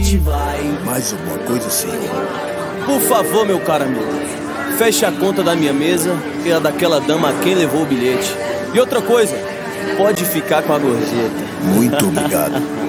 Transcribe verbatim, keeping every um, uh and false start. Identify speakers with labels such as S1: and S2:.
S1: onde vai?
S2: Mais alguma coisa, senhor?
S3: Por favor, meu caro amigo, feche a conta da minha mesa e a daquela dama a quem levou o bilhete. E outra coisa, pode ficar com a gorjeta.
S2: Muito obrigado.